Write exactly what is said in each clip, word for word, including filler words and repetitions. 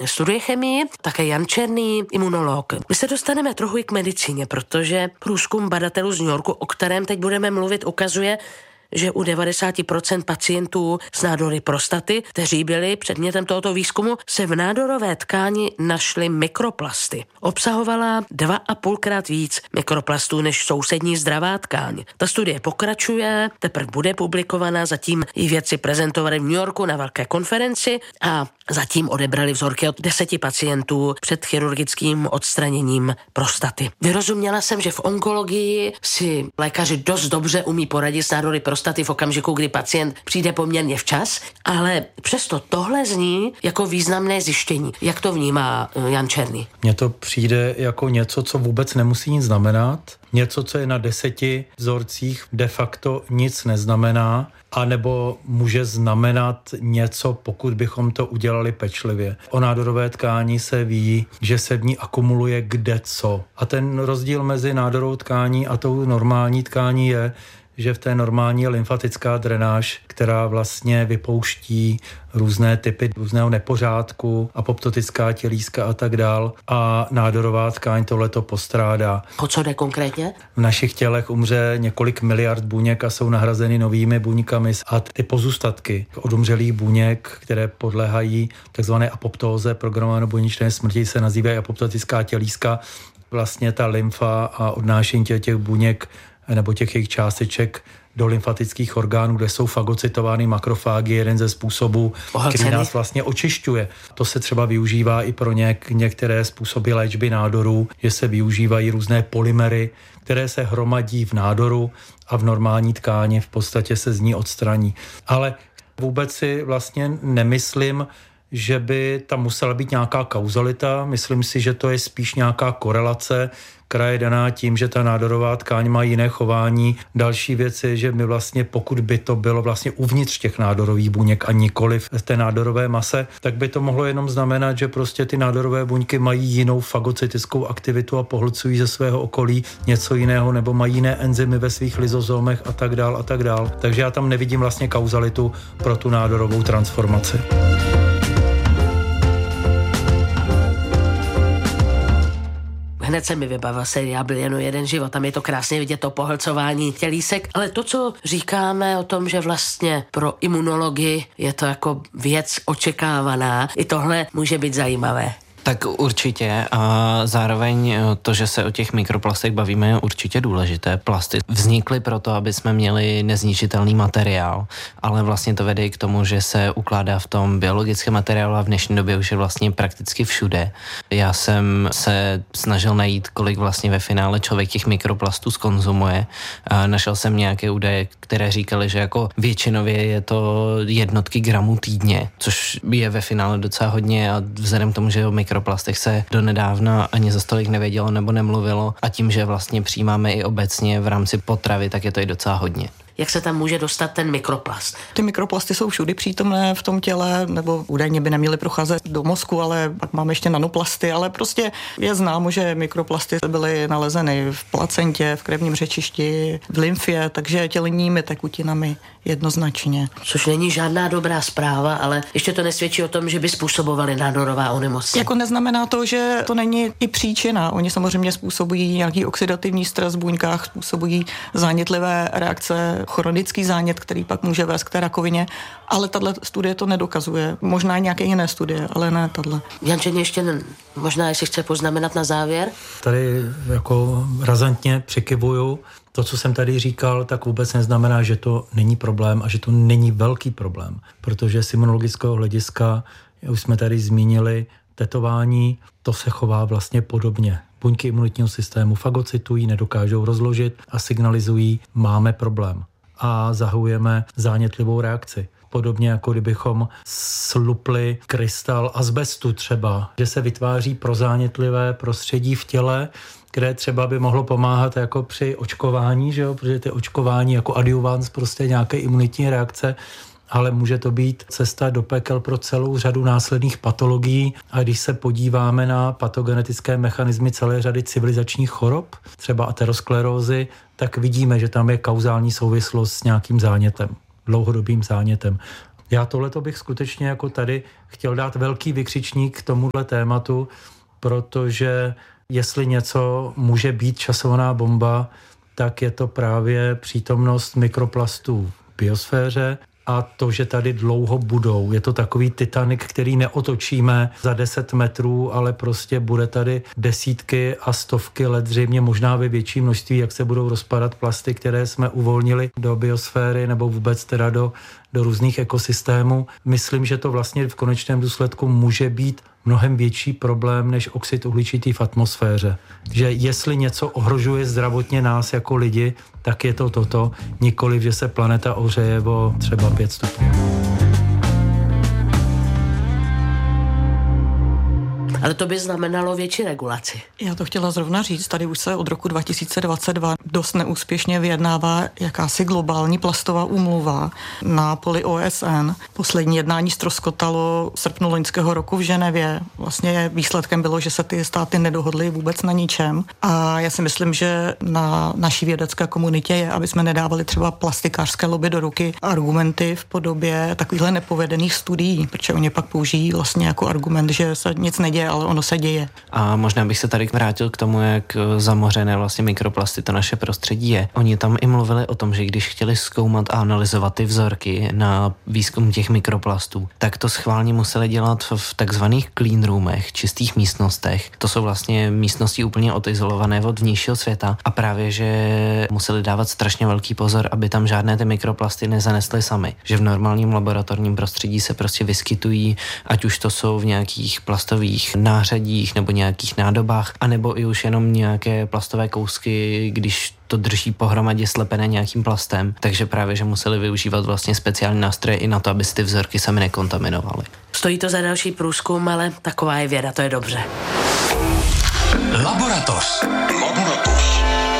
studuje chemii, také Jan Černý, imunolog. My se dostaneme trochu i k medicíně, protože průzkum badatelů z New Yorku, o kterém teď budeme mluvit, ukazuje, že u devadesát procent pacientů s nádory prostaty, kteří byli předmětem tohoto výzkumu, se v nádorové tkáni našly mikroplasty. Obsahovala dva a půlkrát víc mikroplastů než sousední zdravá tkáň. Ta studie pokračuje, teprve bude publikovaná, zatím ji vědci prezentovali v New Yorku na velké konferenci a zatím odebrali vzorky od deseti pacientů před chirurgickým odstraněním prostaty. Vyrozuměla jsem, že v onkologii si lékaři dost dobře umí poradit s nádory prostaty v okamžiku, kdy pacient přijde poměrně včas, ale přesto tohle zní jako významné zjištění. Jak to vnímá Jan Černý? Mně to přijde jako něco, co vůbec nemusí nic znamenat, něco, co je na deseti vzorcích de facto nic neznamená, anebo může znamenat něco, pokud bychom to udělali pečlivě. O nádorové tkáni se ví, že se v ní akumuluje kdeco. A ten rozdíl mezi nádorovou tkání a tou normální tkání je, že v té normální je lymfatická drenáž, která vlastně vypouští různé typy různého nepořádku, apoptotická tělíska a tak dál. A nádorová tkáň tohleto postrádá. O co jde konkrétně? V našich tělech umře několik miliard buněk a jsou nahrazeny novými buňkami. A ty pozůstatky od umřelých buněk, které podléhají takzvané apoptóze, programované buněčné smrti, se nazývají apoptotická tělíska. Vlastně ta lymfa a odnášení těch buněk nebo těch jejich částeček do lymfatických orgánů, kde jsou fagocytovány makrofágy, jeden ze způsobů, Ohlceny. který nás vlastně očišťuje. To se třeba využívá i pro něk- některé způsoby léčby nádorů, že se využívají různé polymery, které se hromadí v nádoru a v normální tkáni v podstatě se z ní odstraní. Ale vůbec si vlastně nemyslím, že by tam musela být nějaká kauzalita. Myslím si, že to je spíš nějaká korelace, která je daná tím, že ta nádorová tkáň má jiné chování. Další věc je, že my vlastně, pokud by to bylo vlastně uvnitř těch nádorových buněk a nikoli v té nádorové mase, tak by to mohlo jenom znamenat, že prostě ty nádorové buňky mají jinou fagocytickou aktivitu a pohlcují ze svého okolí něco jiného, nebo mají jiné enzymy ve svých lyzozomech a tak dál a tak dál. Takže já tam nevidím vlastně kauzalitu pro tu nádorovou transformaci. Hned se mi vybavil seriál Byl jen jeden život, tam je to krásně vidět, to pohlcování tělísek, ale to, co říkáme o tom, že vlastně pro imunologii je to jako věc očekávaná, i tohle může být zajímavé. Tak určitě a zároveň to, že se o těch mikroplastech bavíme, je určitě důležité. Plasty vznikly proto, aby jsme měli nezničitelný materiál, ale vlastně to vede k tomu, že se ukládá v tom biologické materiálu a v dnešní době už je vlastně prakticky všude. Já jsem se snažil najít, kolik vlastně ve finále člověk těch mikroplastů zkonzumuje. A našel jsem nějaké údaje, které říkaly, že jako většinově je to jednotky gramů týdně, což je ve finále docela hodně a vzhledem k tomu, že o mikroplastech se donedávna ani za stolik nevědělo nebo nemluvilo a tím, že vlastně přijímáme i obecně v rámci potravy, tak je to i docela hodně. Jak se tam může dostat ten mikroplast? Ty mikroplasty jsou všudy přítomné v tom těle, nebo údajně by neměly procházet do mozku, ale pak máme ještě nanoplasty, ale prostě je známo, že mikroplasty byly nalezeny v placentě, v krevním řečišti, v lymfě, takže tělními tekutinami jednoznačně. Což není žádná dobrá zpráva, ale ještě to nesvědčí o tom, že by způsobovaly nádorová onemocnění. Jako neznamená to, že to není i příčina. Oni samozřejmě způsobují nějaký oxidativní stres v buňkách, způsobují zánětlivé reakce, chronický zánět, který pak může vést k té rakovině, ale tato studie to nedokazuje. Možná nějaké jiné studie, ale ne tato. Janče, ještě ne, možná, jestli chce poznamenat na závěr? Tady jako razantně přikyvuju. To, co jsem tady říkal, tak vůbec neznamená, že to není problém a že to není velký problém, protože z imunologického hlediska, už jsme tady zmínili, tetování, to se chová vlastně podobně. Buňky imunitního systému fagocytují, nedokážou rozložit a signalizují, máme problém a zahajujeme zánětlivou reakci. Podobně jako kdybychom slupli krystal azbestu třeba, že se vytváří prozánětlivé prostředí v těle, které třeba by mohlo pomáhat jako při očkování, že jo? Protože ty očkování jako adjuvans prostě nějaké imunitní reakce, ale může to být cesta do pekel pro celou řadu následných patologií. A když se podíváme na patogenetické mechanismy celé řady civilizačních chorob, třeba aterosklerózy, tak vidíme, že tam je kauzální souvislost s nějakým zánětem, dlouhodobým zánětem. Já tohleto bych skutečně jako tady chtěl dát velký vykřičník k tomuhle tématu, protože jestli něco může být časovaná bomba, tak je to právě přítomnost mikroplastů v biosféře a to, že tady dlouho budou. Je to takový Titanic, který neotočíme za deset metrů, ale prostě bude tady desítky a stovky let, zřejmě možná ve větší množství, jak se budou rozpadat plasty, které jsme uvolnili do biosféry nebo vůbec teda do, do různých ekosystémů. Myslím, že to vlastně v konečném důsledku může být mnohem větší problém než oxid uhličitý v atmosféře. Že jestli něco ohrožuje zdravotně nás jako lidi, tak je to toto, nikoliv, že se planeta ohřeje o třeba pět stupňů. Ale to by znamenalo větší regulaci. Já to chtěla zrovna říct, tady už se od roku dva tisíce dvacet dva dost neúspěšně vyjednává jakási globální plastová úmluva na poli O S N. Poslední jednání ztroskotalo v srpnu loňského roku v Ženevě. Vlastně výsledkem bylo, že se ty státy nedohodly vůbec na ničem. A já si myslím, že na naší vědecké komunitě je, aby jsme nedávali třeba plastikářské lobby do ruky argumenty v podobě takovýchhle nepovedených studií, protože oni pak použijí vlastně jako argument, že se nic neděje, ale ono se děje. A možná bych se tady vrátil k tomu, jak zamořené vlastně mikroplasty to naše prostředí je. Oni tam i mluvili o tom, že když chtěli zkoumat a analyzovat ty vzorky na výzkum těch mikroplastů, tak to schválně museli dělat v takzvaných clean roomech, čistých místnostech. To jsou vlastně místnosti úplně odizolované od vnějšího světa a právě, že museli dávat strašně velký pozor, aby tam žádné ty mikroplasty nezanesly sami. Že v normálním laboratorním prostředí se prostě vyskytují, ať už to jsou v nějakých plastových nářadích nebo nějakých nádobách, anebo i už jenom nějaké plastové kousky, když to drží pohromadě slepené nějakým plastem, takže právě, že museli využívat vlastně speciální nástroje i na to, aby si ty vzorky sami nekontaminovaly. Stojí to za další průzkum, ale taková je věda, to je dobře. Laboratoř. Laboratoř.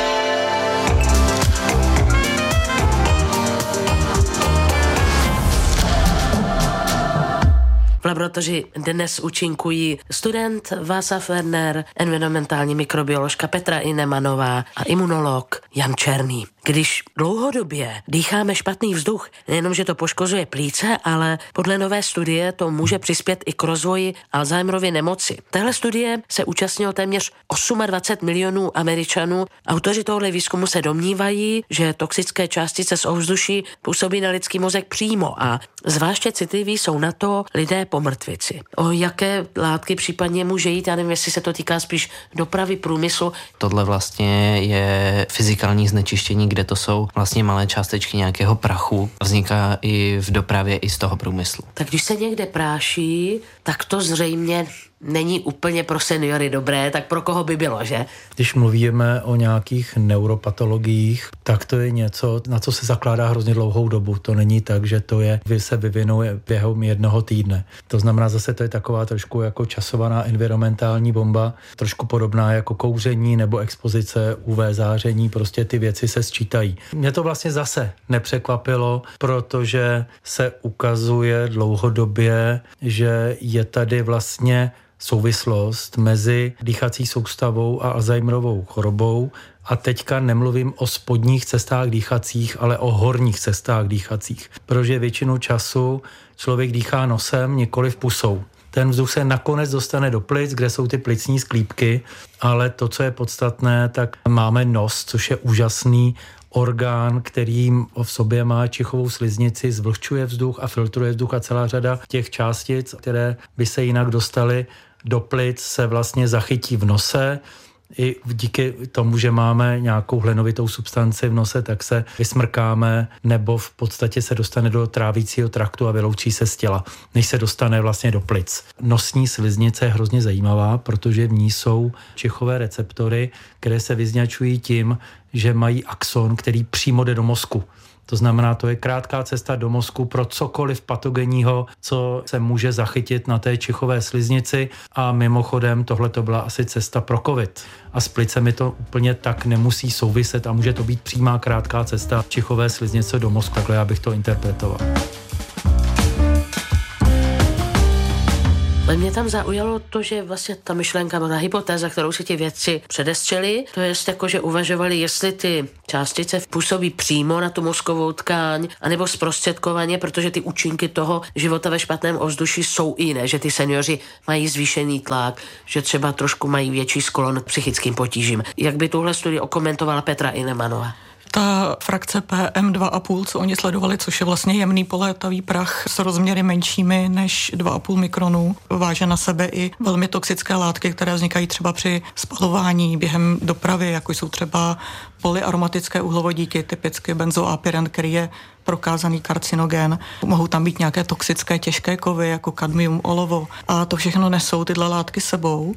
V laboratoři dnes účinkují student Václav Werner, environmentální mikrobioložka Petra Inemanová a imunolog Jan Černý. Když dlouhodobě dýcháme špatný vzduch, nejenom, že to poškozuje plíce, ale podle nové studie to může přispět i k rozvoji Alzheimerovy nemoci. Téhle studie se účastnilo téměř dvacet osm milionů Američanů. Autoři tohoto výzkumu se domnívají, že toxické částice z ovzduší působí na lidský mozek přímo a zvláště citliví jsou na to lidé po mrtvici. O jaké látky případně může jít, já nevím, jestli se to týká spíš dopravy, průmyslu. Tohle vlastně je fyzikální znečištění, kde to jsou vlastně malé částečky nějakého prachu. Vzniká i v dopravě, i z toho průmyslu. Tak když se někde práší, tak to zřejmě není úplně pro seniory dobré, tak pro koho by bylo, že? Když mluvíme o nějakých neuropatologiích, tak to je něco, na co se zakládá hrozně dlouhou dobu. To není tak, že to je, se vyvinuje během jednoho týdne. To znamená, zase to je taková trošku jako časovaná environmentální bomba, trošku podobná jako kouření nebo expozice U V záření, prostě ty věci se sčítají. Mě to vlastně zase nepřekvapilo, protože se ukazuje dlouhodobě, že je tady vlastně souvislost mezi dýchací soustavou a Alzheimerovou chorobou a teďka nemluvím o spodních cestách dýchacích, ale o horních cestách dýchacích, protože většinu času člověk dýchá nosem, nikoliv pusou. Ten vzduch se nakonec dostane do plic, kde jsou ty plicní sklípky, ale to, co je podstatné, tak máme nos, což je úžasný orgán, který v sobě má čichovou sliznici, zvlhčuje vzduch a filtruje vzduch a celá řada těch částic, které by se jinak dostaly do plic, se vlastně zachytí v nose. I díky tomu, že máme nějakou hlenovitou substanci v nose, tak se vysmrkáme nebo v podstatě se dostane do trávícího traktu a vyloučí se z těla, než se dostane vlastně do plic. Nosní sliznice je hrozně zajímavá, protože v ní jsou čichové receptory, které se vyznačují tím, že mají axon, který přímo jde do mozku. To znamená, to je krátká cesta do mozku pro cokoliv patogenního, co se může zachytit na té čichové sliznici a mimochodem tohle to byla asi cesta pro covid. A s plicemi to úplně tak nemusí souviset a může to být přímá krátká cesta čichové sliznice do mozku, takhle já bych to interpretoval. Ale mě tam zaujalo to, že vlastně ta myšlenka, ta hypotéza, kterou si ti vědci předestřeli, to je jako, že uvažovali, jestli ty částice působí přímo na tu mozkovou tkáň, anebo zprostředkovaně, protože ty účinky toho života ve špatném ovzduší jsou jiné, že ty seniori mají zvýšený tlak, že třeba trošku mají větší sklon k psychickým potížím. Jak by tuhle studii okomentovala Petra Inemanová? Ta frakce P M dva a půl, co oni sledovali, což je vlastně jemný polétavý prach s rozměry menšími než dva a půl mikronu, váže na sebe i velmi toxické látky, které vznikají třeba při spalování během dopravy, jako jsou třeba polyaromatické uhlovodíky, typicky benzoapyren, který je prokázaný karcinogen. Mohou tam být nějaké toxické těžké kovy, jako kadmium, olovo. A to všechno nesou tyhle látky sebou.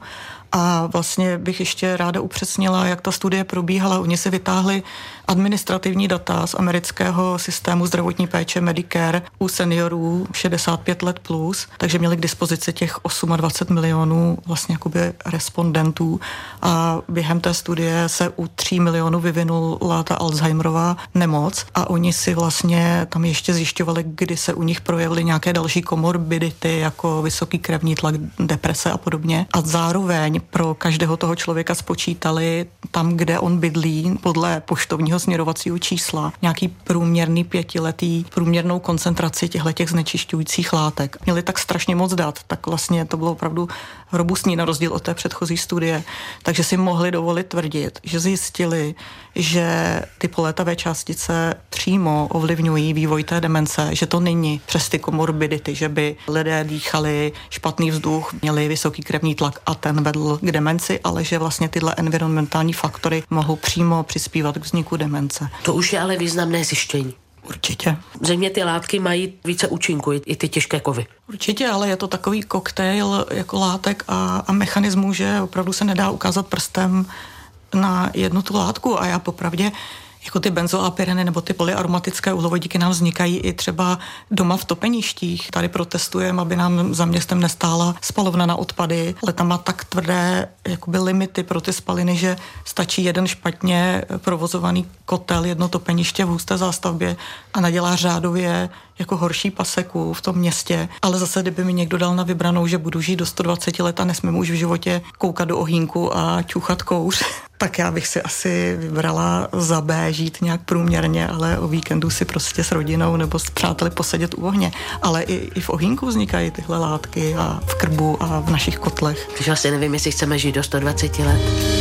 A vlastně bych ještě ráda upřesnila, jak ta studie probíhala. Oni si vytáhli administrativní data z amerického systému zdravotní péče Medicare u seniorů šedesát pět let plus, takže měli k dispozici těch dvacet osm milionů vlastně jakoby respondentů a během té studie se u tří milionů vyvinula ta Alzheimerová nemoc a oni si vlastně tam ještě zjišťovali, kdy se u nich projevily nějaké další komorbidity, jako vysoký krevní tlak, deprese a podobně. A zároveň pro každého toho člověka spočítali tam, kde on bydlí, podle poštovního směrovacího čísla, nějaký průměrný pětiletý, průměrnou koncentraci těchto znečišťujících látek. Měli tak strašně moc dat, tak vlastně to bylo opravdu robustní na rozdíl od té předchozí studie. Takže si mohli dovolit tvrdit, že zjistili, že ty polétavé částice přímo ovlivňují vývoj té demence, že to není přes ty komorbidity, že by lidé dýchali špatný vzduch, měli vysoký krevní tlak a ten vedl k demenci, ale že vlastně tyhle environmentální faktory mohou přímo přispívat k vzniku demence. To už je ale významné zjištění. Určitě. Zřejmě ty látky mají více účinku, i ty těžké kovy. Určitě, ale je to takový koktejl jako látek a, a mechanismů, že opravdu se nedá ukázat prstem na jednu tu látku a já popravdě jako ty benzoapyreny nebo ty polyaromatické uhlovodíky nám vznikají i třeba doma v topeništích. Tady protestujeme, aby nám za městem nestála spalovna na odpady, ale tam má tak tvrdé jakoby limity pro ty spaliny, že stačí jeden špatně provozovaný kotel, jedno topeniště v husté zástavbě a nadělá řádově jako horší paseku v tom městě. Ale zase, kdyby mi někdo dal na vybranou, že budu žít do sto dvacet let a nesmím už v životě koukat do ohýnku a čuchat kouř, tak já bych si asi vybrala za B žít nějak průměrně, ale o víkendu si prostě s rodinou nebo s přáteli posedět u ohně. Ale i, i v ohýnku vznikají tyhle látky a v krbu a v našich kotlech. Takže asi nevím, jestli chceme žít do sto dvacet let.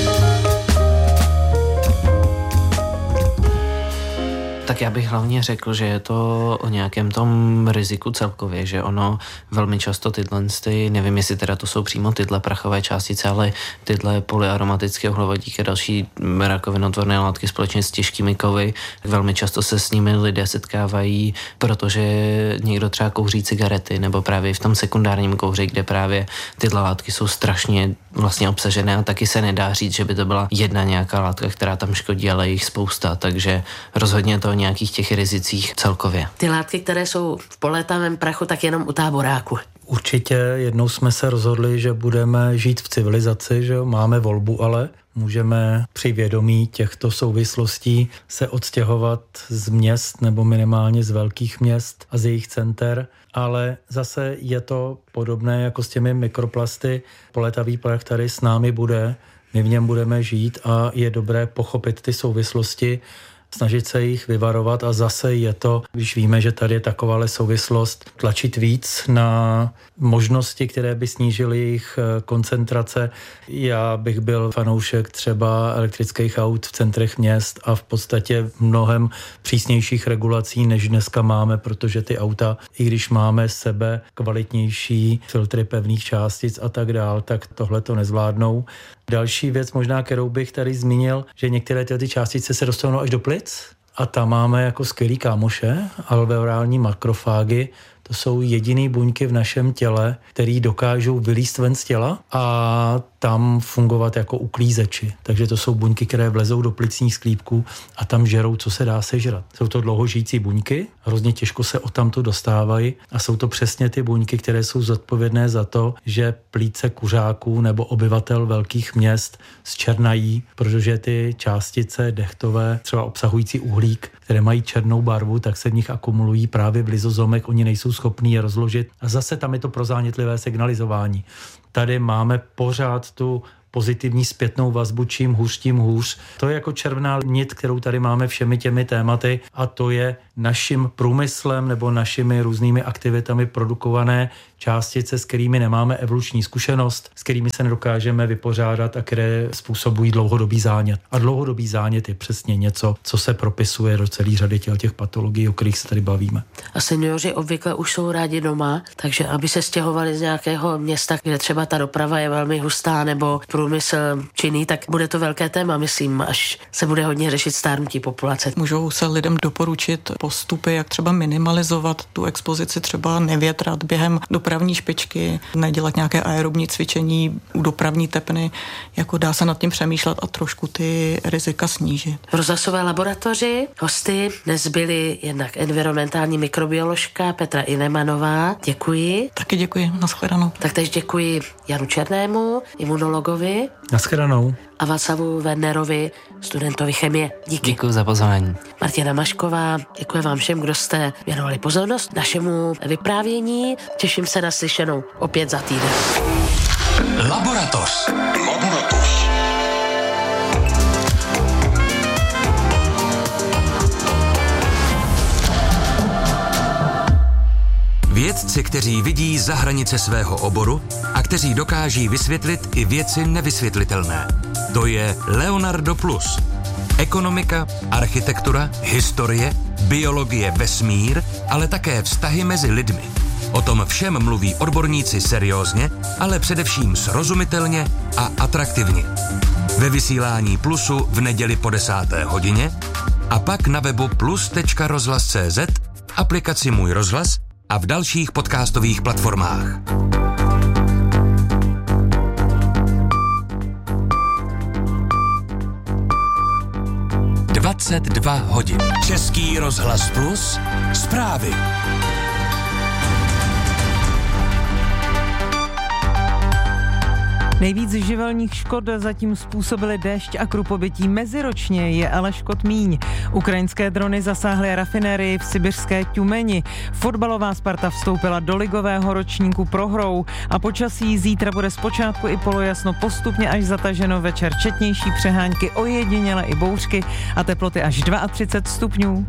Tak já bych hlavně řekl, že je to o nějakém tom riziku celkově, že ono velmi často tyhle, nevím, jestli teda to jsou přímo tyhle prachové částice, ale tyhle polyaromatické uhlovodíky a další rakovinotvorné látky společně s těžkými kovy, velmi často se s nimi lidé setkávají, protože někdo třeba kouří cigarety, nebo právě v tom sekundárním kouři, kde právě tyhle látky jsou strašně vlastně obsažené a taky se nedá říct, že by to byla jedna nějaká látka, která tam škodí, ale jich spousta, takže rozhodně to o nějakých těch rizicích celkově. Ty látky, které jsou v polétavém prachu, tak jenom u táboráku. Určitě jednou jsme se rozhodli, že budeme žít v civilizaci, že máme volbu, ale můžeme při vědomí těchto souvislostí se odstěhovat z měst nebo minimálně z velkých měst a z jejich center, ale zase je to podobné jako s těmi mikroplasty. Polétavý prach tady s námi bude, my v něm budeme žít a je dobré pochopit ty souvislosti, snažit se jich vyvarovat a zase je to, když víme, že tady je takováhle souvislost, tlačit víc na možnosti, které by snížily jejich koncentrace. Já bych byl fanoušek třeba elektrických aut v centrech měst a v podstatě mnohem přísnějších regulací, než dneska máme, protože ty auta, i když máme sebe kvalitnější filtry pevných částic a tak dál, tak tohle to nezvládnou. Další věc možná, kterou bych tady zmínil, že některé ty částice se dostanou až do plic a tam máme jako skvělý kámoše, alveolální makrofágy. To jsou jediný buňky v našem těle, který dokážou vylízt ven z těla a tam fungovat jako uklízeči. Takže to jsou buňky, které vlezou do plicních sklípků a tam žerou, co se dá sežrat. Jsou to dlouhožijící buňky, hrozně těžko se odtamtu dostávají a jsou to přesně ty buňky, které jsou zodpovědné za to, že plíce kuřáků nebo obyvatel velkých měst zčernají, protože ty částice dechtové, třeba obsahující uhlík, které mají černou barvu, tak se v nich akumulují právě v lizozomech, oni nejsou schopný je rozložit. A zase tam je to prozánětlivé signalizování. Tady máme pořád tu pozitivní zpětnou vazbu, čím hůř, tím hůř. To je jako červená nit, kterou tady máme všemi těmi tématy a to je naším průmyslem nebo našimi různými aktivitami produkované částice, s kterými nemáme evoluční zkušenost, s kterými se nedokážeme vypořádat a které způsobují dlouhodobý zánět. A dlouhodobý zánět je přesně něco, co se propisuje do celé řady těch patologií, o kterých se tady bavíme. A seniori obvykle už jsou rádi doma, takže aby se stěhovali z nějakého města, kde třeba ta doprava je velmi hustá nebo průmysl činný, tak bude to velké téma, myslím, až se bude hodně řešit stárnutí populace. Můžou se lidem doporučit postupy, jak třeba minimalizovat tu expozici, třeba nevětrat během dopravní špičky, nedělat nějaké aerobní cvičení u dopravní tepny, jako dá se nad tím přemýšlet a trošku ty rizika snížit. V rozhlasové laboratoři hosty dnes byly jednak environmentální mikrobioložka Petra Inemanová. Děkuji. Taky děkuji, nashledanou. Tak teď děkuji Janu Černému, imunologovi. Nashledanou. A Václavu Wernerovi, studentovi chemie. Díky. Děkuji za pozvání. Martina Mašková, děkuji vám všem, kdo jste věnovali pozornost našemu vyprávění. Těším se na slyšenou opět za týden. Laboratoř. Laboratoř. Vědci, kteří vidí za hranice svého oboru a kteří dokáží vysvětlit i věci nevysvětlitelné. To je Leonardo Plus. Ekonomika, architektura, historie, biologie, vesmír, ale také vztahy mezi lidmi. O tom všem mluví odborníci seriózně, ale především srozumitelně a atraktivně. Ve vysílání Plusu v neděli po desáté hodině a pak na webu plus tečka rozhlas tečka cé zet, aplikaci Můj rozhlas a v dalších podcastových platformách. dvacet dva hodin. Český rozhlas Plus. Zprávy. Nejvíc živelních škod zatím způsobily déšť a krupobytí meziročně, je ale škod míň. Ukrajinské drony zasáhly rafinérii v sibiřské Tjumeni. Fotbalová Sparta vstoupila do ligového ročníku prohrou a počasí zítra bude zpočátku i polojasno, postupně až zataženo, večer četnější přehánky, ojediněle i bouřky a teploty až třicet dva stupňů.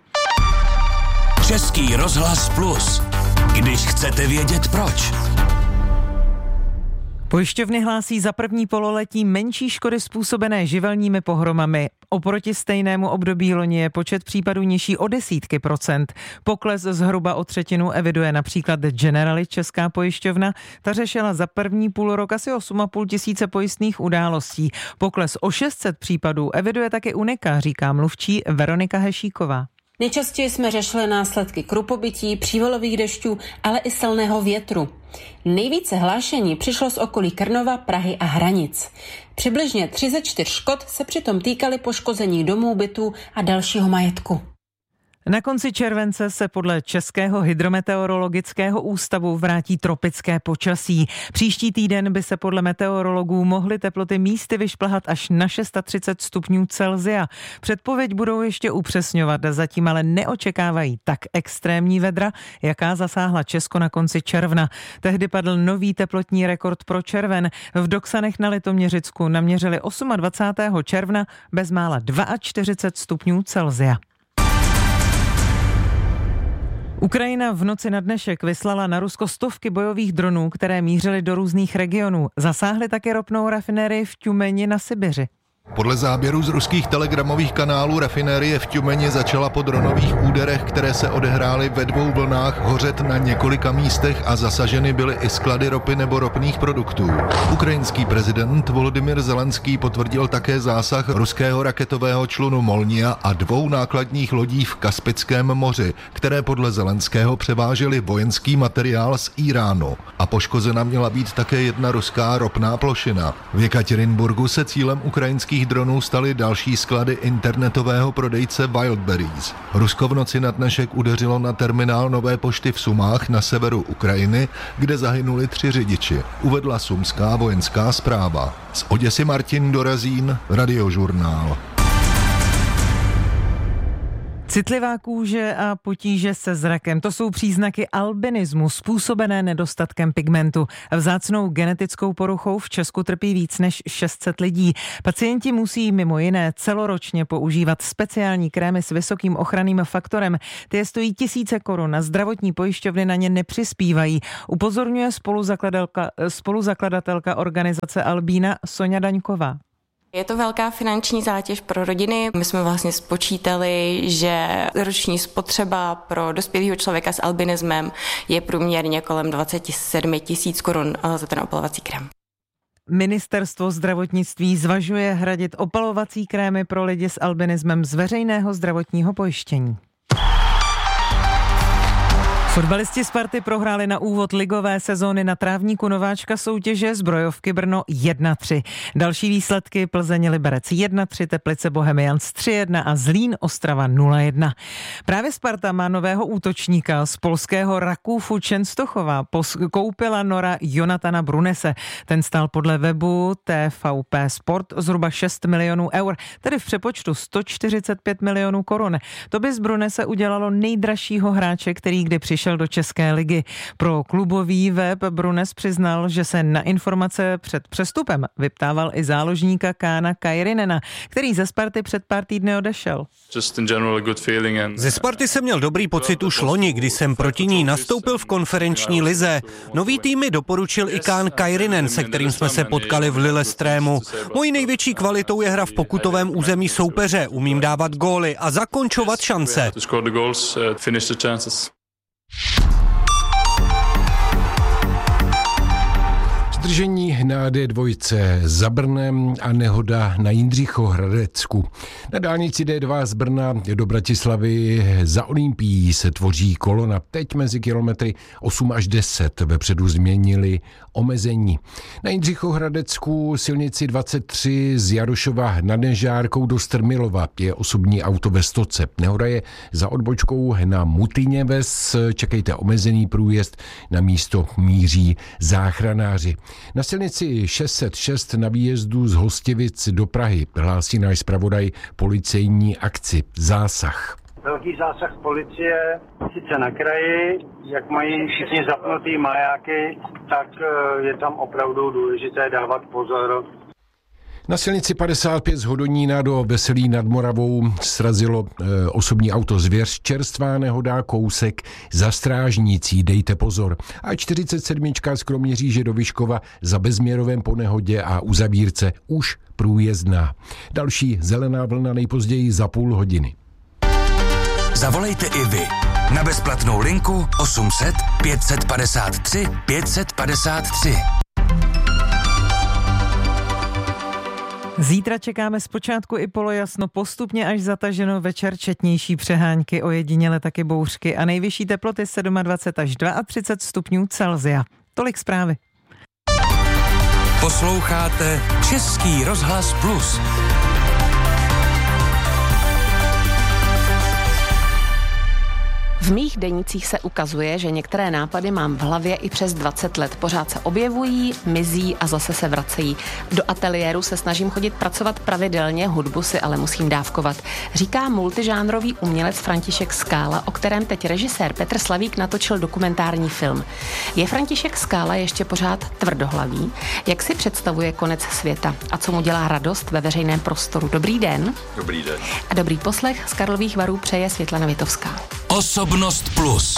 Český rozhlas Plus. Když chcete vědět proč. Pojišťovny hlásí za první pololetí menší škody způsobené živelními pohromami. Oproti stejnému období loni je počet případů nižší o desítky procent. Pokles zhruba o třetinu eviduje například Generali, česká pojišťovna. Ta řešila za první půl rok asi osm a půl tisíce pojistných událostí. Pokles o šest set případů eviduje také Unika, říká mluvčí Veronika Hešíková. Nejčastěji jsme řešili následky krupobytí, přívalových dešťů, ale i silného větru. Nejvíce hlášení přišlo z okolí Krnova, Prahy a Hranic. Přibližně tři ze čtyř škod se přitom týkaly poškození domů, bytů a dalšího majetku. Na konci července se podle Českého hydrometeorologického ústavu vrátí tropické počasí. Příští týden by se podle meteorologů mohly teploty místy vyšplhat až na třicet šest stupňů Celsia. Předpověď budou ještě upřesňovat, zatím ale neočekávají tak extrémní vedra, jaká zasáhla Česko na konci června. Tehdy padl nový teplotní rekord pro červen. V Doksanech na Litoměřicku naměřili dvacátého osmého června bezmála čtyřicet dva stupňů Celsia. Ukrajina v noci na dnešek vyslala na Rusko stovky bojových dronů, které mířily do různých regionů. Zasáhly také ropnou rafinérii v Tjumeni na Sibiři. Podle záběrů z ruských telegramových kanálů rafinérie v Tjumeni začala po dronových úderech, které se odehrály ve dvou vlnách, hořet na několika místech a zasaženy byly i sklady ropy nebo ropných produktů. Ukrajinský prezident Volodymyr Zelenský potvrdil také zásah ruského raketového člunu Molnia a dvou nákladních lodí v Kaspickém moři, které podle Zelenského převážely vojenský materiál z Íránu. A poškozena měla být také jedna ruská ropná plošina. V Jekaterinburgu se cílem ukrajinských dronů staly další sklady internetového prodejce Wildberries. Rusko v noci na dnešek udeřilo na terminál Nové pošty v Sumách na severu Ukrajiny, kde zahynuli tři řidiči, uvedla sumská vojenská správa. Z Oděsy Martin Dorazín, Radiožurnál. Citlivá kůže a potíže se zrakem, to jsou příznaky albinismu způsobené nedostatkem pigmentu. Vzácnou genetickou poruchou v Česku trpí víc než šest set lidí. Pacienti musí mimo jiné celoročně používat speciální krémy s vysokým ochranným faktorem. Ty je stojí tisíce korun a zdravotní pojišťovny na ně nepřispívají. Upozorňuje spoluzakladatelka, spoluzakladatelka organizace Albína Soňa Daňková. Je to velká finanční zátěž pro rodiny. My jsme vlastně spočítali, že roční spotřeba pro dospělého člověka s albinismem je průměrně kolem dvacet sedm tisíc korun za ten opalovací krém. Ministerstvo zdravotnictví zvažuje hradit opalovací krémy pro lidi s albinismem z veřejného zdravotního pojištění. Fotbalisti Sparty prohráli na úvod ligové sezóny na trávníku nováčka soutěže Zbrojovky Brno jedna tři. Další výsledky: Plzeň Liberec jedna tři, Teplice Bohemians tři jedna a Zlín Ostrava nula jedna. Právě Sparta má nového útočníka z polského Rakufu Częstochowa. Koupila Nora Jonatana Brunese. Ten stál podle webu T V P Sport zhruba šest milionů eur, tedy v přepočtu sto čtyřicet pět milionů korun. To by z Brunese udělalo nejdražšího hráče, který kdy přišel do České ligy. Pro klubový web Brunes přiznal, že se na informace před přestupem vyptával i záložníka Kána Kairinena, který ze Sparty před pár týdny odešel. Ze Sparty jsem měl dobrý pocit už loni, kdy jsem proti ní nastoupil v konferenční lize. Nový tým mi doporučil i Kán Kairinen, se kterým jsme se potkali v Lillestrému. Mojí největší kvalitou je hra v pokutovém území soupeře. Umím dávat góly a zakončovat šance. Zdržení na D dva za Brnem a nehoda na Jindřichohradecku. Na dálnici D dva z Brna do Bratislavy za Olympií se tvoří kolona. Teď mezi kilometry osm až deset vepředu změnili omezení. Na Jindřichohradecku silnici dvacet tři z Jarošova nad Nežárkou do Strmilova je osobní auto ve stoce. Nehoda je za odbočkou na Mutyněves. Čekejte omezený průjezd, na místo míří záchranáři. Na silnici šest set šest na výjezdu z Hostivic do Prahy hlásí náš zpravodaj policejní akci Zásah. Velký zásah policie, sice na kraji, jak mají všichni zapnutý majáky, tak je tam opravdu důležité dávat pozor. Na silnici padesát pět z Hodonína do Veselí nad Moravou srazilo e, osobní auto Zvěř. Čerstvá nehoda, kousek za Strážnicí, dejte pozor. A čtyřicet sedm z Kroměříže do Vyškova za bezměrovém po nehodě a uzavírce už průjezdná. Další zelená vlna nejpozději za půl hodiny. Zavolejte i vy na bezplatnou linku osm set pět set padesát tři pět set padesát tři. Zítra čekáme zpočátku i polojasno, postupně až zataženo, večer četnější přehánky, ojediněle taky bouřky a nejvyšší teploty dvacet sedm až třicet dva stupňů Celsia. Tolik zprávy. Posloucháte Český rozhlas Plus. V mých denících se ukazuje, že některé nápady mám v hlavě i přes dvacet let. Pořád se objevují, mizí a zase se vracejí. Do ateliéru se snažím chodit pracovat pravidelně, hudbu si ale musím dávkovat. Říká multižánrový umělec František Skála, o kterém teď režisér Petr Slavík natočil dokumentární film. Je František Skála ještě pořád tvrdohlavý? Jak si představuje konec světa? A co mu dělá radost ve veřejném prostoru? Dobrý den. Dobrý den. A dobrý poslech z Karlových Varů přeje Světlana Vitovská. Osobnost Plus.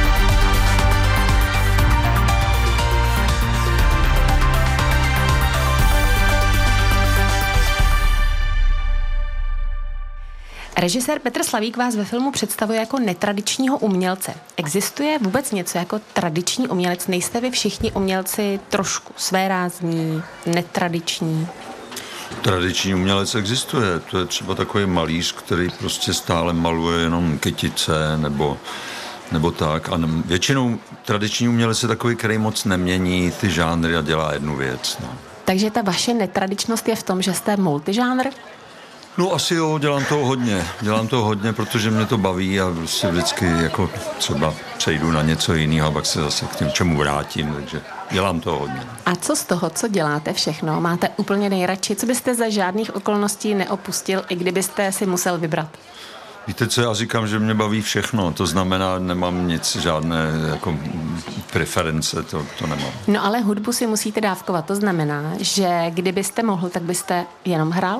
Režisér Petr Slavík vás ve filmu představuje jako netradičního umělce. Existuje vůbec něco jako tradiční umělec? Nejste vy všichni umělci trošku svérázní, netradiční? Tradiční umělec existuje. To je třeba takový malíř, který prostě stále maluje jenom kytice nebo, nebo tak. A většinou tradiční umělec je takový, který moc nemění ty žánry a dělá jednu věc. No. Takže ta vaše netradičnost je v tom, že jste multižánr? No asi jo, dělám toho hodně. Dělám toho hodně, protože mě to baví a prostě vždycky jako třeba přejdu na něco jiného a pak se zase k těm čemu vrátím, takže dělám toho hodně. A co z toho, co děláte všechno, máte úplně nejradši? Co byste za žádných okolností neopustil, i kdybyste si musel vybrat? Víte, co já říkám, že mě baví všechno, to znamená, nemám nic, žádné jako preference, to, to nemám. No ale hudbu si musíte dávkovat, to znamená, že kdybyste mohl, tak byste jenom hrál?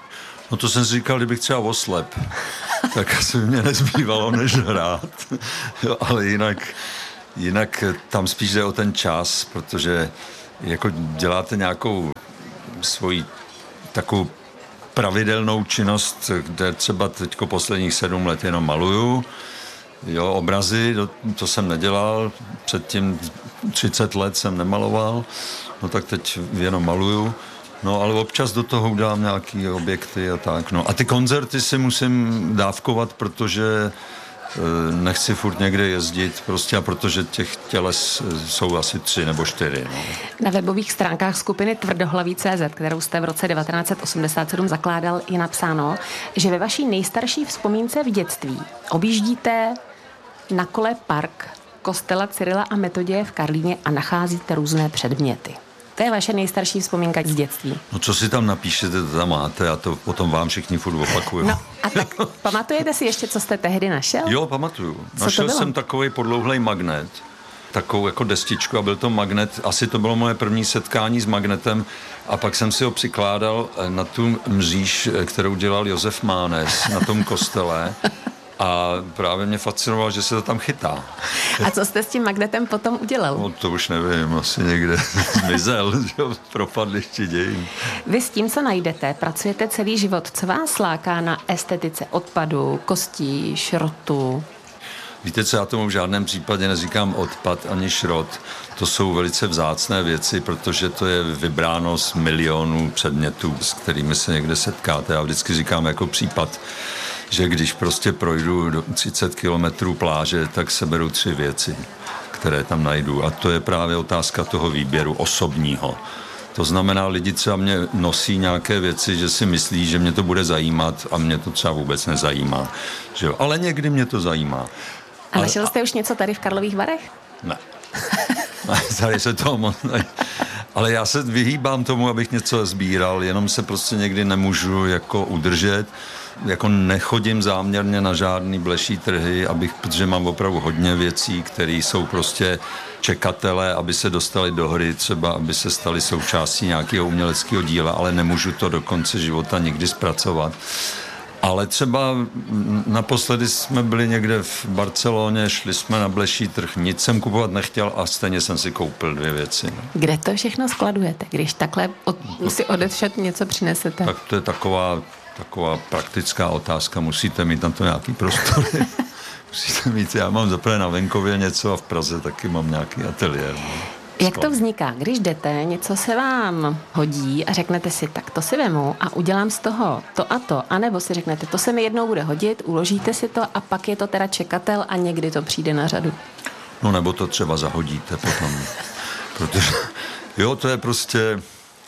No to jsem si říkal, kdybych třeba oslep, tak asi by mě nezbývalo, než hrát. Jo, ale jinak, jinak tam spíš jde o ten čas, protože jako děláte nějakou svoji takovou pravidelnou činnost, kde třeba teďko posledních sedm let jenom maluju, jo, obrazy, to jsem nedělal, předtím třicet let jsem nemaloval, no tak teď jenom maluju. No, ale občas do toho udělám nějaký objekty a tak, no. A ty koncerty si musím dávkovat, protože e, nechci furt někde jezdit, prostě a protože těch těles jsou asi tři nebo čtyři, no. Na webových stránkách skupiny Tvrdohlaví tečka cé zet, kterou jste v roce devatenáct set osmdesát sedm zakládal, je napsáno, že ve vaší nejstarší vzpomínce v dětství objíždíte na kole park kostela Cyrila a Metoděje v Karlíně a nacházíte různé předměty. To je vaše nejstarší vzpomínka z dětství. No co si tam napíšete, to tam máte a to potom vám všichni furt opakuju. No a tak pamatujete si ještě, co jste tehdy našel? Jo, pamatuju. Našel jsem takový podlouhlej magnet, takovou jako destičku a byl to magnet, asi to bylo moje první setkání s magnetem a pak jsem si ho přikládal na tu mříž, kterou dělal Josef Mánes na tom kostele. A právě mě fascinovalo, že se to tam chytá. A co jste s tím magnetem potom udělal? No to už nevím, asi někde zmizel, že propadliště dějin. Vy s tím, co najdete, pracujete celý život. Co vás láká na estetice odpadu, kostí, šrotu? Víte co, já tomu v žádném případě neříkám odpad ani šrot. To jsou velice vzácné věci, protože to je vybráno z milionů předmětů, s kterými se někde setkáte. Já vždycky říkám jako případ, že když prostě projdu do třicet kilometrů pláže, tak seberu tři věci, které tam najdu. A to je právě otázka toho výběru osobního. To znamená, lidi třeba mě nosí nějaké věci, že si myslí, že mě to bude zajímat a mě to třeba vůbec nezajímá. Že jo? Ale někdy mě to zajímá. A našel jste už něco tady v Karlových Varech? Ne. Tady se to moc ne. Ale já se vyhýbám tomu, abych něco sbíral, jenom se prostě někdy nemůžu jako udržet. Jako nechodím záměrně na žádný bleší trhy, abych, protože mám opravdu hodně věcí, které jsou prostě čekatelé, aby se dostali do hry, třeba aby se stali součástí nějakého uměleckého díla, ale nemůžu to do konce života nikdy zpracovat. Ale třeba naposledy jsme byli někde v Barceloně, šli jsme na bleší trh, nic jsem kupovat nechtěl a stejně jsem si koupil dvě věci. Kde to všechno skladujete, když takhle od, si odevšet něco přinesete? Tak to je taková Taková praktická otázka, musíte mít tam to nějaký prostor. Musíte mít, já mám zaprvé na venkově něco a v Praze taky mám nějaký ateliér. No. Jak to vzniká? Když jdete, něco se vám hodí a řeknete si, tak to si vemu a udělám z toho to a to, anebo si řeknete, to se mi jednou bude hodit, uložíte si to a pak je to teda čekatel a někdy to přijde na řadu. No nebo to třeba zahodíte potom. Protože, jo, to je prostě...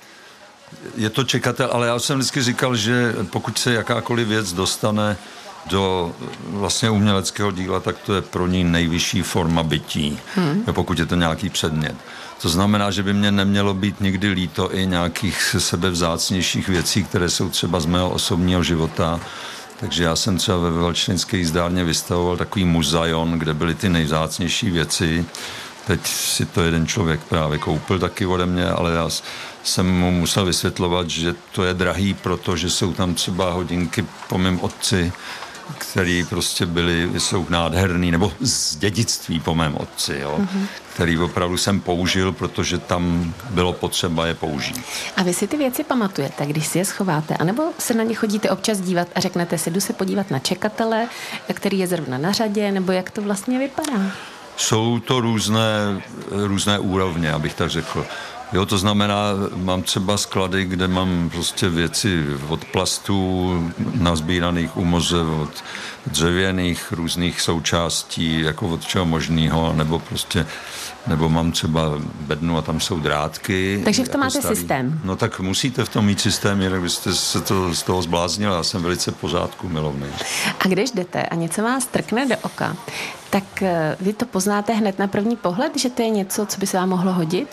Je to čekatel, ale já jsem vždycky říkal, že pokud se jakákoliv věc dostane do vlastně uměleckého díla, tak to je pro ní nejvyšší forma bytí, hmm. pokud je to nějaký předmět. To znamená, že by mě nemělo být nikdy líto i nějakých sebevzácnějších věcí, které jsou třeba z mého osobního života. Takže já jsem třeba ve Valčenské jízdárně vystavoval takový muzaion, kde byly ty nejvzácnější věci. Teď si to jeden člověk právě koupil taky ode mě, ale já jsem mu musel vysvětlovat, že to je drahý, protože jsou tam třeba hodinky po mém otci, který prostě byly, jsou nádherný, nebo z dědictví po mém otci, jo, mm-hmm. který opravdu jsem použil, protože tam bylo potřeba je použít. A vy si ty věci pamatujete, když si je schováte, anebo se na ně chodíte občas dívat a řeknete si, jdu se podívat na čekatele, který je zrovna na řadě, nebo jak to vlastně vypadá? Jsou to různé, různé úrovně, abych tak řekl. Jo, to znamená, mám třeba sklady, kde mám prostě věci od plastů nazbíraných u moře, od dřevěných různých součástí, jako od čeho možného, nebo prostě, nebo mám třeba bednu a tam jsou drátky. Takže v tom jako máte starý. Systém. No tak musíte v tom mít systém, jinak byste se to, z toho zbláznili. Já jsem velice pořádku milovný. A když jdete a něco vás trkne do oka, tak vy to poznáte hned na první pohled, že to je něco, co by se vám mohlo hodit?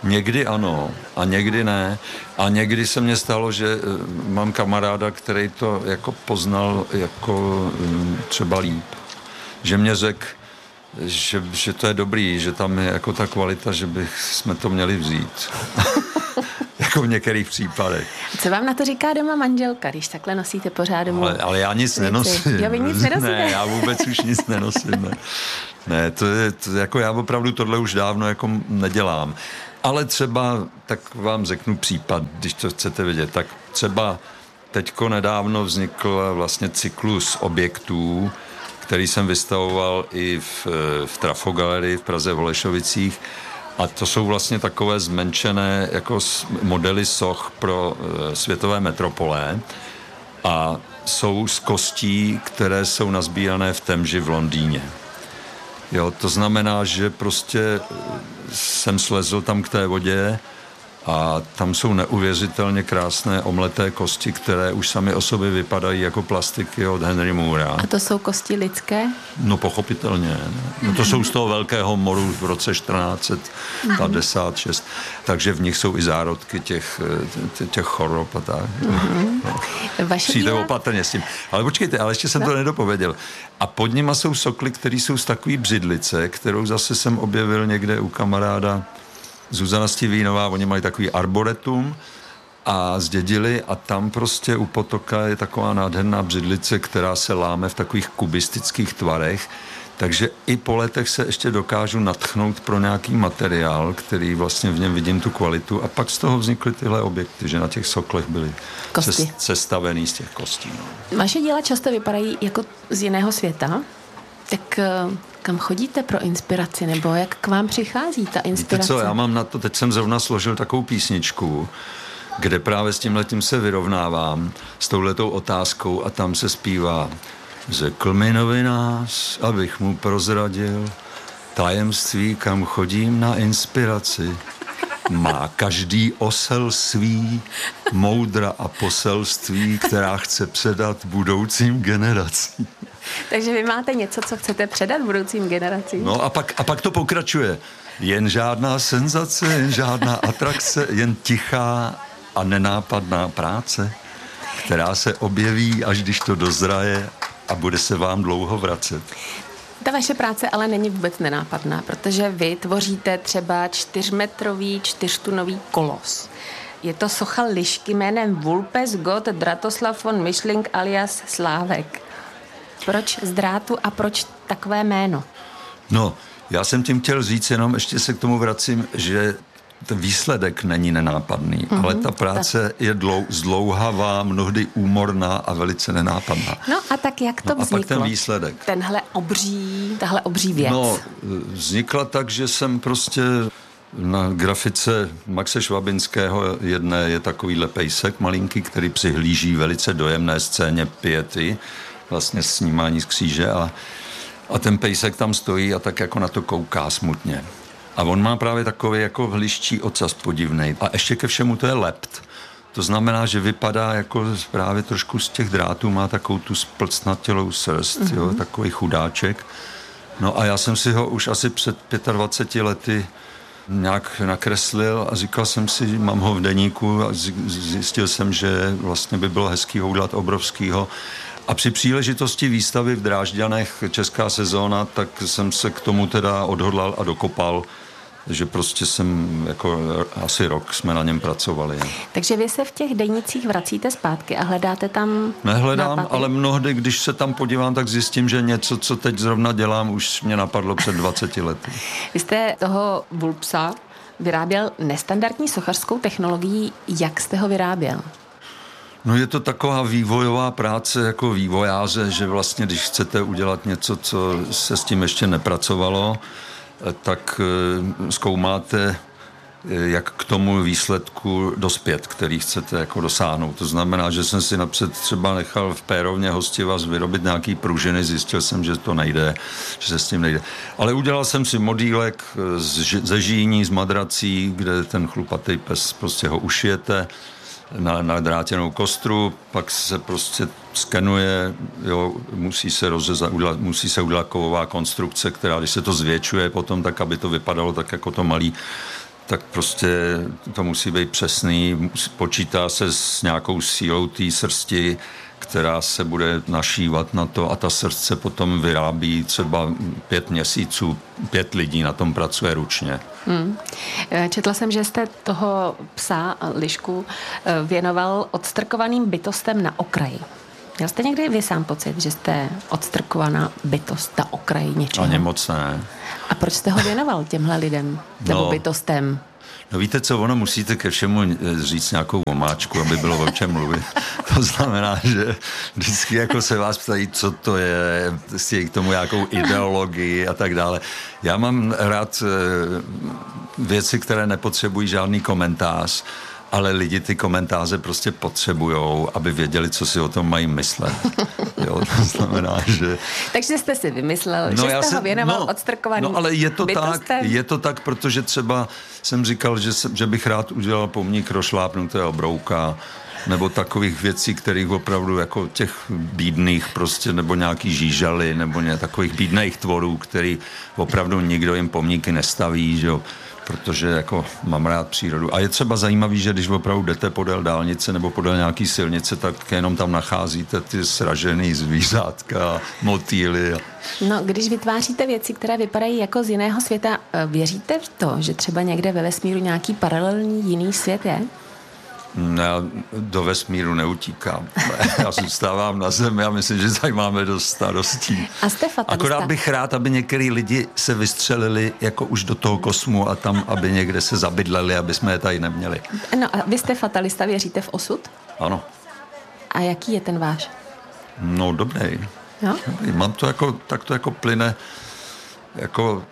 Někdy ano a někdy ne. A někdy se mně stalo, že mám kamaráda, který to jako poznal jako třeba líp. Že mě řekl, že, že to je dobrý, že tam je jako ta kvalita, že bych jsme to měli vzít. Jako v některých případech. Co vám na to říká doma manželka, když takhle nosíte pořád domů? Ale, ale já nic nenosím. Jo, vy nic nenosíte? Ne, já vůbec už nic nenosím. Ne, ne to je, to, jako já opravdu tohle už dávno jako nedělám. Ale třeba, tak vám řeknu případ, když to chcete vidět, tak třeba teďko nedávno vznikl vlastně cyklus objektů, který jsem vystavoval i v, v Trafogalerii v Praze v Holešovicích. A to jsou vlastně takové zmenšené jako modely soch pro e, světové metropole a jsou z kostí, které jsou nazbírané v Temži v Londýně. Jo, to znamená, že prostě jsem slezl tam k té vodě a tam jsou neuvěřitelně krásné omleté kosti, které už sami o sobě vypadají jako plastiky od Henry Moora. A to jsou kosti lidské? No pochopitelně. No, to jsou z toho velkého moru v roce čtrnáct padesát šest, takže v nich jsou i zárodky těch, těch chorob a tak. Mm-hmm. No. Vaše Přijde díla? opatrně s tím. Ale počkejte, ale ještě jsem no. to nedopověděl. A pod nima jsou sokly, které jsou z takový břidlice, kterou zase jsem objevil někde u kamaráda Zuzana Stivínová, oni mají takový arboretum a zdědili a tam prostě u potoka je taková nádherná břidlice, která se láme v takových kubistických tvarech, takže i po letech se ještě dokážu natchnout pro nějaký materiál, který vlastně v něm vidím tu kvalitu a pak z toho vznikly tyhle objekty, že na těch soklech byly sestavený z těch kostí. No. Vaše díla často vypadají jako z jiného světa, tak kam chodíte pro inspiraci, nebo jak k vám přichází ta inspirace? Víte co, já mám na to, teď jsem zrovna složil takovou písničku, kde právě s tímhletím se vyrovnávám, s touhletou otázkou a tam se zpívá: řekl mi novinář, abych mu prozradil tajemství, kam chodím na inspiraci. Má každý osel svý moudra a poselství, která chce předat budoucím generacím. Takže vy máte něco, co chcete předat budoucím generacím? No a pak, a pak to pokračuje. Jen žádná senzace, jen žádná atrakce, jen tichá a nenápadná práce, která se objeví, až když to dozraje a bude se vám dlouho vracet. Ta vaše práce ale není vůbec nenápadná, protože vy tvoříte třeba čtyřmetrový, čtyřtunový kolos. Je to socha lišky jménem Vulpes Gott Dratoslav von Mischling alias Slávek. Proč z drátu a proč takové jméno? No, já jsem tím chtěl říct, jenom ještě se k tomu vracím, že ten výsledek není nenápadný, mm-hmm, ale ta práce tak. je dlou, zdlouhavá, mnohdy úmorná a velice nenápadná. No a tak jak to no vzniklo? A pak ten výsledek. Tenhle obří, tahle obří věc. No, vznikla tak, že jsem prostě na grafice Maxe Švabinského jedné je takovýhle pejsek malinký, který přihlíží velice dojemné scéně piety, vlastně snímání z kříže a, a ten pejsek tam stojí a tak jako na to kouká smutně. A on má právě takový jako hliščí ocas podivnej. A ještě ke všemu to je lept. To znamená, že vypadá jako právě trošku z těch drátů, má takovou tu splcnatělou srst, mm-hmm. jo, takový chudáček. No a já jsem si ho už asi před dvaceti pěti lety nějak nakreslil a říkal jsem si, mám ho v deníku a zjistil jsem, že vlastně by bylo hezký ho udělat obrovskýho. A při příležitosti výstavy v Drážďanech Česká sezóna, tak jsem se k tomu teda odhodlal a dokopal, že prostě jsem jako asi rok jsme na něm pracovali. Takže vy se v těch denících vracíte zpátky a hledáte tam Nehledám, nápady? Ale mnohdy, když se tam podívám, tak zjistím, že něco, co teď zrovna dělám, už mě napadlo před dvaceti lety. Vy jste toho Vulpsa vyráběl nestandardní sochařskou technologií. Jak jste ho vyráběl? No je to taková vývojová práce jako vývojáře, že vlastně, když chcete udělat něco, co se s tím ještě nepracovalo, tak zkoumáte, jak k tomu výsledku dospět, který chcete jako dosáhnout. To znamená, že jsem si napřed třeba nechal v pérovně Hostivaz vyrobit nějaký pružiny, zjistil jsem, že to nejde, že se s tím nejde. Ale udělal jsem si modílek ze žíní, z madrací, kde ten chlupatý pes prostě ho ušijete na, na drátěnou kostru, pak se prostě skenuje, jo, musí se rozřezat, udělat, musí se udělat kovová konstrukce, která, když se to zvětšuje potom, tak aby to vypadalo tak jako to malý tak prostě to musí být přesný, počítá se s nějakou sílou té srsti, která se bude našívat na to a ta srst se potom vyrábí třeba pět měsíců, pět lidí na tom pracuje ručně. Hmm. Četla jsem, že jste toho psa Lišku věnoval odstrkovaným bytostem na okraji. Měl jste někdy vy sám pocit, že jste odstrkovaná bytost na okraji něčeho? Ani moc ne. A proč jste ho věnoval těmhle lidem nebo no. bytostem? No víte co, ono musíte ke všemu říct nějakou omáčku, aby bylo o čem mluvit. To znamená, že vždycky jako se vás ptají, co to je, k tomu nějakou ideologii a tak dále. Já mám rád věci, které nepotřebují žádný komentář, ale lidi ty komentáře prostě potřebujou, aby věděli, co si o tom mají myslet. Jo, to znamená, že... Takže jste si vymyslel, no, že jste se, ho věnoval no, odstrkovaným No ale je to bytostem? tak, je to tak, protože třeba jsem říkal, že, se, že bych rád udělal pomník rozšlápnutého brouka, nebo takových věcí, kterých opravdu jako těch bídných prostě, nebo nějaký žížaly, nebo ně, takových bídných tvorů, který opravdu nikdo jim pomníky nestaví, že jo, protože jako mám rád přírodu. A je třeba zajímavý, že když opravdu jdete podél dálnice nebo podél nějaký silnice, tak jenom tam nacházíte ty sražený zvířátka, motýly. No, když vytváříte věci, které vypadají jako z jiného světa, věříte v to, že třeba někde ve vesmíru nějaký paralelní jiný svět je? Já do vesmíru neutíkám. Já zůstávám na zemi a myslím, že tady máme dost starostí. A jste fatalista? Akorát bych rád, aby některý lidi se vystřelili jako už do toho kosmu a tam, aby někde se zabydleli, aby jsme je tady neměli. No a vy jste fatalista, věříte v osud? Ano. A jaký je ten váš? No, dobrý. No? Dobrý. Mám to jako, tak to jako plyne, jako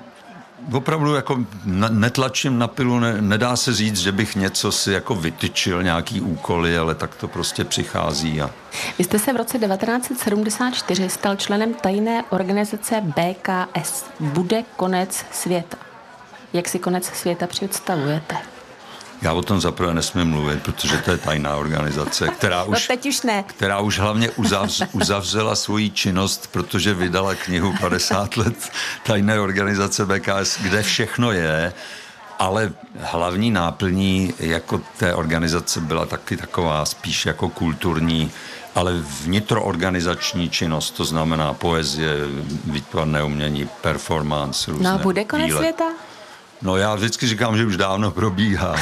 opravdu jako netlačím na pilu, ne, nedá se říct, že bych něco si jako vytyčil, nějaký úkoly, ale tak to prostě přichází. A... Vy jste se v roce devatenáct set sedmdesát čtyři stal členem tajné organizace B K S. Bude konec světa. Jak si konec světa představujete? Já o tom zaprvé nesmím mluvit, protože to je tajná organizace, která už, no teď už ne. která už hlavně uzavř, uzavřela svoji činnost, protože vydala knihu padesát let tajné organizace B K S, kde všechno je, ale hlavní náplní jako té organizace byla taky taková spíš jako kulturní, ale vnitroorganizační činnost, to znamená poezie, výtvarné umění, performance, různé No a bude konec díle. světa? No já vždycky říkám, že už dávno probíhá.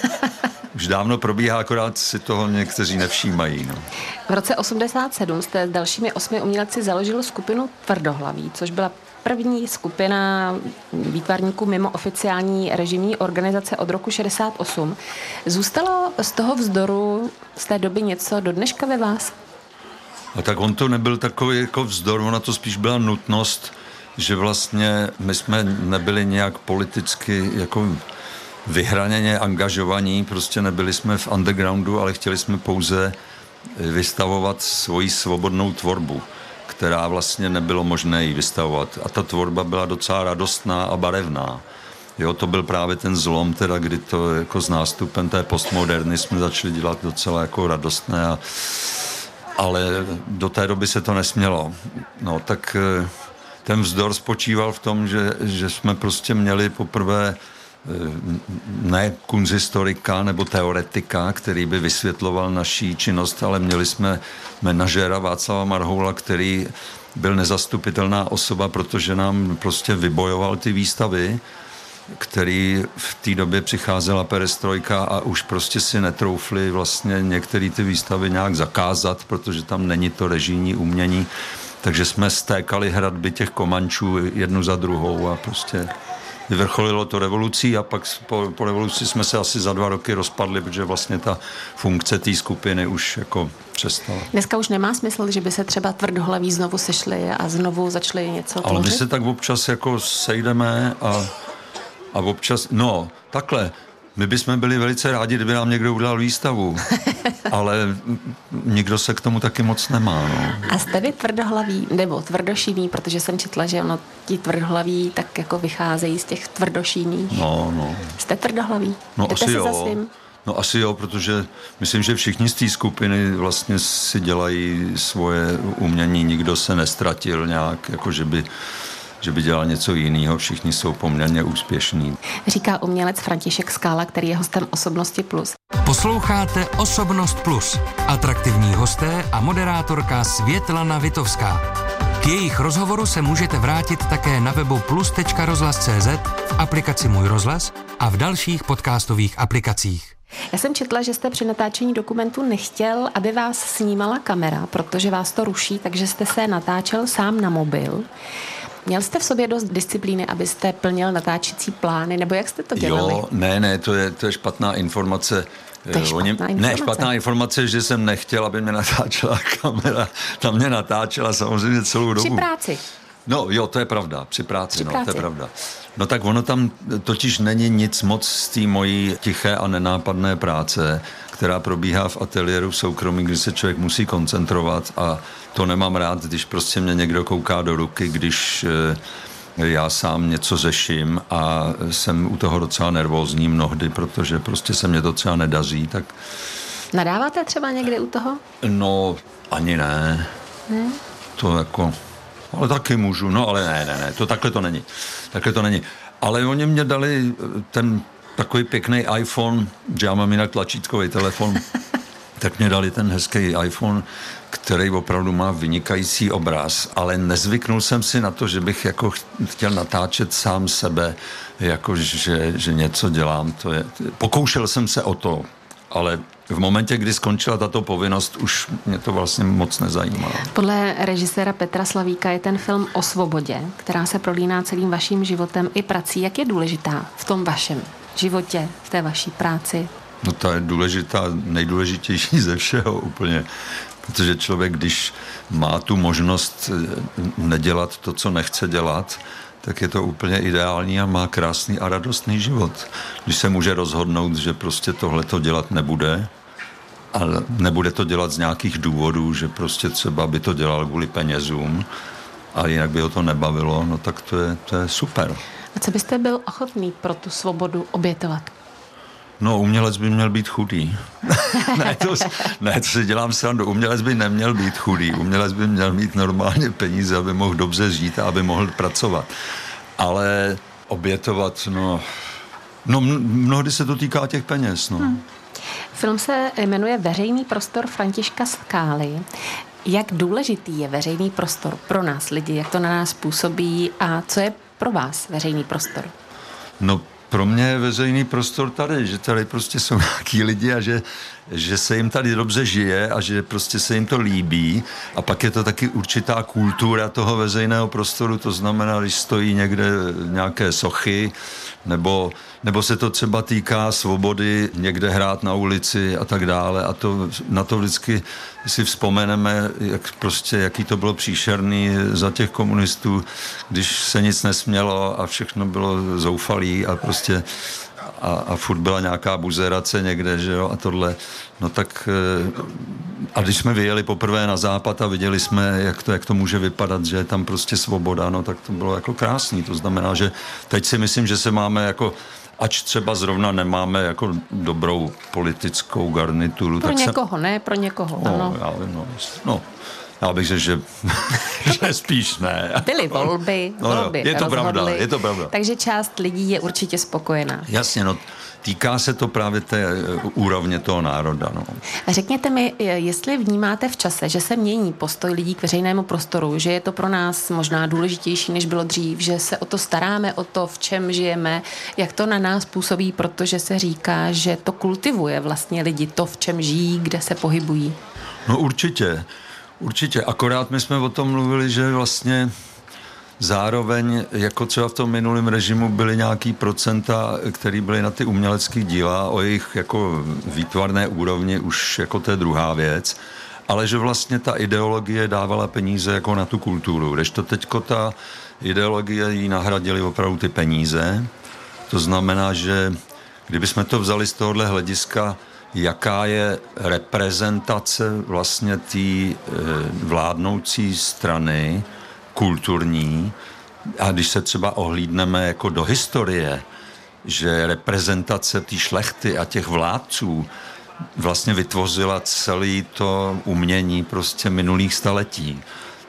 Už dávno probíhá, akorát si toho někteří nevšímají. No. V roce osmdesát sedm jste s dalšími osmi umělci založil skupinu Tvrdohlaví, což byla první skupina výtvarníků mimo oficiální režimní organizace od roku šedesát osm. Zůstalo z toho vzdoru z té doby něco do dneška ve vás? A tak on to nebyl takový jako vzdor, ona to spíš byla nutnost, že vlastně my jsme nebyli nějak politicky jako vyhraněně angažovaní, prostě nebyli jsme v undergroundu, ale chtěli jsme pouze vystavovat svoji svobodnou tvorbu, která vlastně nebylo možné ji vystavovat. A ta tvorba byla docela radostná a barevná. Jo, to byl právě ten zlom, teda, kdy to jako s nástupem té postmoderny jsme začali dělat docela jako radostné, a, ale do té doby se to nesmělo. No, tak ten vzdor spočíval v tom, že, že jsme prostě měli poprvé ne kunzhistorika nebo teoretika, který by vysvětloval naší činnost, ale měli jsme manažéra Václava Marhoula, který byl nezastupitelná osoba, protože nám prostě vybojoval ty výstavy, který v té době přicházela perestrojka a už prostě si netroufli vlastně některé ty výstavy nějak zakázat, protože tam není to režijní umění. Takže jsme stékali hradby těch Komančů jednu za druhou a prostě vyvrcholilo to revolucí a pak po, po revoluci jsme se asi za dva roky rozpadli, protože vlastně ta funkce té skupiny už jako přestala. Dneska už nemá smysl, že by se třeba Tvrdohlaví znovu sešli a znovu začali něco tvořit? Ale my se tak občas jako sejdeme a, a občas, no takhle, my bychom byli velice rádi, kdyby nám někdo udělal výstavu, ale nikdo se k tomu taky moc nemá. No. A jste vy tvrdohlaví, nebo tvrdošíní, protože jsem četla, že ono, ti tvrdohlaví tak jako vycházejí z těch tvrdošíních. No, no. Jste tvrdohlaví? No, jdete asi si jo. za svým? No asi jo, protože myslím, že všichni z té skupiny vlastně si dělají svoje umění, nikdo se nestratil nějak, jako že by že by dělal něco jiného. Všichni jsou poměrně úspěšní. Říká umělec František Skála, který je hostem Osobnosti plus. Posloucháte Osobnost plus. Atraktivní hosté a moderátorka Světlana Vitovská. K jejich rozhovoru se můžete vrátit také na webu plus tečka rozhlas tečka cé zet, v aplikaci Můj rozhlas a v dalších podcastových aplikacích. Já jsem četla, že jste při natáčení dokumentu nechtěl, aby vás snímala kamera, protože vás to ruší, takže jste se natáčel sám na mobil. Měl jste v sobě dost disciplíny, abyste plnil natáčecí plány, nebo jak jste to dělali? Jo, ne, ne, to je, to je špatná informace. To je špatná Oni, informace. Ne, špatná informace, že jsem nechtěl, aby mě natáčela kamera. Tam mě natáčela samozřejmě celou dobu. Při práci. No jo, to je pravda, při práci, při no, práci. to je pravda. No tak ono tam totiž není nic moc z té mojí tiché a nenápadné práce, která probíhá v ateliéru v soukromí, kdy se člověk musí koncentrovat a to nemám rád, když prostě mě někdo kouká do ruky, když já sám něco řeším a jsem u toho docela nervózní mnohdy, protože prostě se mě to třeba nedaří, tak... Nadáváte třeba někdy u toho? No, ani ne. Ne? To jako... Ale taky můžu, no ale ne, ne, ne, to takhle to není. Takhle to není. Ale oni mě dali ten takový pěkný iPhone, že já mám jinak tlačítkový telefon, tak mě dali ten hezký iPhone, který opravdu má vynikající obraz, ale nezvyknul jsem si na to, že bych jako chtěl natáčet sám sebe, jako že, že něco dělám. To je, pokoušel jsem se o to, ale v momentě, kdy skončila tato povinnost, už mě to vlastně moc nezajímalo. Podle režiséra Petra Slavíka je ten film o svobodě, která se prolíná celým vaším životem i prací. Jak je důležitá v tom vašem životě, v té vaší práci? No ta je důležitá, nejdůležitější ze všeho úplně, protože člověk, když má tu možnost nedělat to, co nechce dělat, tak je to úplně ideální a má krásný a radostný život. Když se může rozhodnout, že prostě tohleto dělat nebude, a nebude to dělat z nějakých důvodů, že prostě třeba by to dělal kvůli penězům a jinak by ho to nebavilo, no tak to je, to je super. A co byste byl ochotný pro tu svobodu obětovat? No, umělec by měl být chudý. ne, to, ne, to si dělám srandu. Umělec by neměl být chudý. Umělec by měl mít normálně peníze, aby mohl dobře žít a aby mohl pracovat. Ale obětovat, no... No, mnohdy se to týká těch peněz, no. Hmm. Film se jmenuje Veřejný prostor Františka Skály. Jak důležitý je veřejný prostor pro nás lidi? Jak to na nás působí? A co je pro vás veřejný prostor? No, pro mě je veřejný prostor tady, že tady prostě jsou nějaký lidi a že, že se jim tady dobře žije a že prostě se jim to líbí a pak je to taky určitá kultura toho veřejného prostoru, to znamená, když stojí někde nějaké sochy nebo, nebo se to třeba týká svobody někde hrát na ulici a tak dále a to, na to vždycky si vzpomeneme, jak prostě, jaký to bylo příšerný za těch komunistů, když se nic nesmělo a všechno bylo zoufalý a prostě a, a furt byla nějaká buzerace někde, že jo, a tohle, no tak a když jsme vyjeli poprvé na západ a viděli jsme, jak to, jak to může vypadat, že je tam prostě svoboda, no tak to bylo jako krásný, to znamená, že teď si myslím, že se máme jako ač třeba zrovna nemáme jako dobrou politickou garnituru. Pro tak někoho, se... ne? Pro někoho, no, ano. Já vím, no, no. Já bych řekl, že, že spíš ne. Byly volby, no, volby je to rozhodly, pravda, je to pravda. Takže část lidí je určitě spokojená. Jasně, no, týká se to právě té úrovně toho národa. No. Řekněte mi, jestli vnímáte v čase, že se mění postoj lidí k veřejnému prostoru, že je to pro nás možná důležitější, než bylo dřív, že se o to staráme, o to, v čem žijeme, jak to na nás působí, protože se říká, že to kultivuje vlastně lidi, to, v čem žijí, kde se pohybují. No určitě. Určitě, akorát my jsme o tom mluvili, že vlastně zároveň, jako třeba v tom minulém režimu byly nějaký procenta, které byly na ty umělecké díla, o jejich jako výtvarné úrovni už jako to je druhá věc, ale že vlastně ta ideologie dávala peníze jako na tu kulturu, kdežto teďko ta ideologie jí nahradily opravdu ty peníze. To znamená, že kdybychom to vzali z tohohle hlediska, jaká je reprezentace vlastně té vládnoucí strany kulturní a když se třeba ohlídneme jako do historie, že reprezentace té šlechty a těch vládců vlastně vytvořila celé to umění prostě minulých staletí.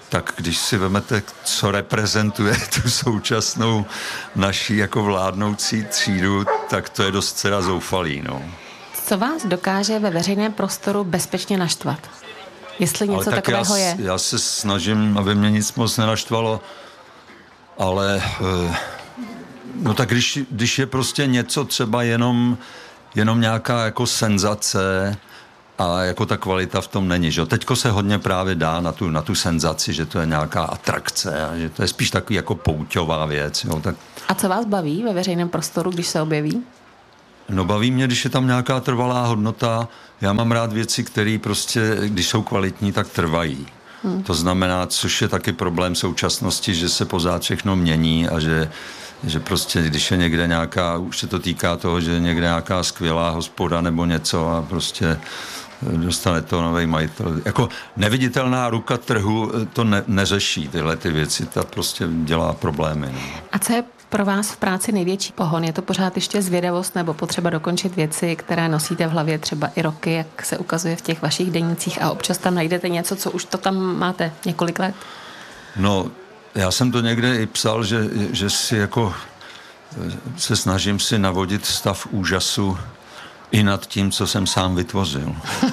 tak když si vemete, co reprezentuje tu současnou naší jako vládnoucí třídu, tak to je dost teda zoufalý, no. Co vás dokáže ve veřejném prostoru bezpečně naštvat? Jestli něco tak takového já, je? Já se snažím, aby mě nic moc nenaštvalo, ale no tak když, když je prostě něco třeba jenom, jenom nějaká jako senzace a jako ta kvalita v tom není, že? Teďko se hodně právě dá na tu, na tu senzaci, že to je nějaká atrakce a že to je spíš takový jako pouťová věc, jo, tak... A co vás baví ve veřejném prostoru, když se objeví? No baví mě, když je tam nějaká trvalá hodnota. Já mám rád věci, které prostě, když jsou kvalitní, tak trvají. Hmm. To znamená, což je taky problém současnosti, že se pořád všechno mění a že, že prostě, když je někde nějaká, už se to týká toho, že je někde nějaká skvělá hospoda nebo něco a prostě dostane to nový majitel. Jako neviditelná ruka trhu to ne, neřeší tyhle ty věci, ta prostě dělá problémy. Ne? A co je pro vás v práci největší pohon? Je to pořád ještě zvědavost nebo potřeba dokončit věci, které nosíte v hlavě třeba i roky, jak se ukazuje v těch vašich denících a občas tam najdete něco, co už to tam máte několik let? No, já jsem to někde i psal, že, že si jako se snažím si navodit stav úžasu i nad tím, co jsem sám vytvořil.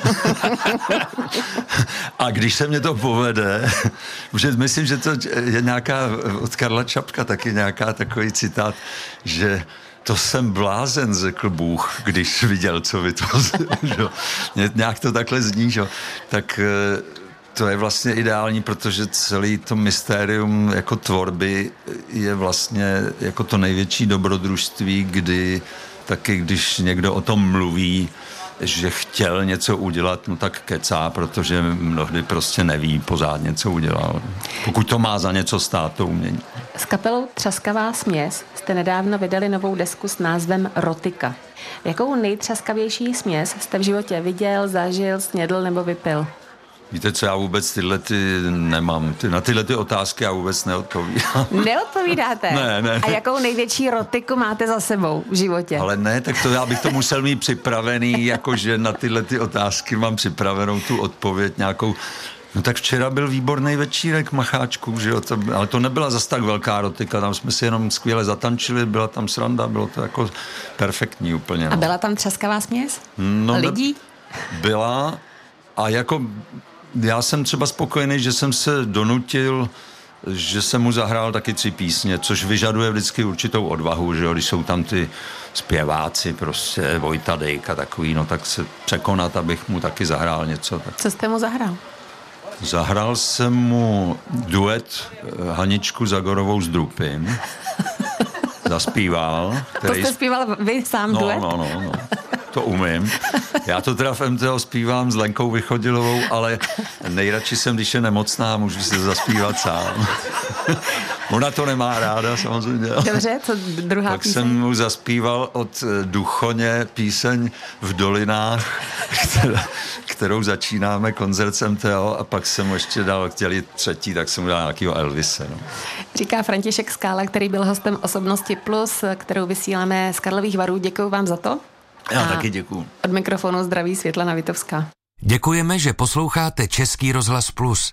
A když se mě to povede, že myslím, že to je nějaká, od Karla Čapka taky nějaká takový citát, že to jsem blázen, řekl Bůh, když viděl, co vytvořil. Nějak to takhle zní, že? Tak to je vlastně ideální, protože celý to mystérium jako tvorby je vlastně jako to největší dobrodružství, kdy taky když někdo o tom mluví, že chtěl něco udělat, no tak kecá, protože mnohdy prostě neví pořádně, co udělal. Pokud to má za něco stát, to umění. S kapelou Třaskavá směs jste nedávno vydali novou desku s názvem Rotika. Jakou nejtřaskavější směs jste v životě viděl, zažil, snědl nebo vypil? Víte co, já vůbec tyhle ty nemám. Ty, na tyhle ty otázky já vůbec neodpovídám. Neodpovídáte? Ne, ne. A jakou největší rotiku máte za sebou v životě? Ale ne, tak to já bych to musel mít připravený, jakože na tyhle ty otázky mám připravenou tu odpověď nějakou. No tak včera byl výborný večírek Macháčků, že jo, to, ale to nebyla zas tak velká rotika, tam jsme si jenom skvěle zatančili, byla tam sranda, bylo to jako perfektní úplně. No. A byla tam třaskavá směs? No, lidí? Byla a jako já jsem třeba spokojený, že jsem se donutil, že jsem mu zahrál taky tři písně, což vyžaduje vždycky určitou odvahu, že jo, když jsou tam ty zpěváci, prostě Vojta Dejka takový, no tak se překonat, abych mu taky zahrál něco. Tak. Co jste mu zahrál? Zahrál jsem mu duet Haničku Zagorovou s Drupim. Zaspíval. Který... To jste zpíval vy sám no, duet? No, no, no. To umím. Já to teda v M T O zpívám s Lenkou Vychodilovou, ale nejradši jsem, když je nemocná, můžu si zaspívat sám. Ona to nemá ráda, samozřejmě. Dobře, co druhá Pak píseň? jsem mu zaspíval od Duchoně píseň V dolinách, která, kterou začínáme koncert M T O, a pak jsem mu ještě dal, chtěli třetí, tak jsem mu dal nějakýho Elvise. No. Říká František Skála, který byl hostem Osobnosti Plus, kterou vysíláme z Karlových Varů. Děkuju vám za to. Já a taky děkuju. Od mikrofonu zdraví Světlana Vitovská. Děkujeme, že posloucháte Český rozhlas Plus.